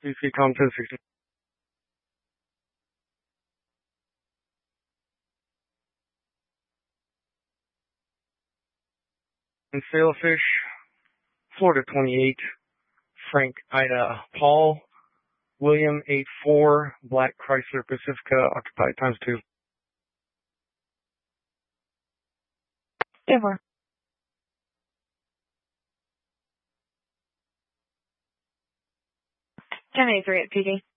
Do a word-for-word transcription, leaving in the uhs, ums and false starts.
D C com ten sixty. And Sailfish, Florida twenty-eight, Frank Ida Paul, William eight four, Black Chrysler Pacifica, occupied times two. Denver. ten eighty-three at P D.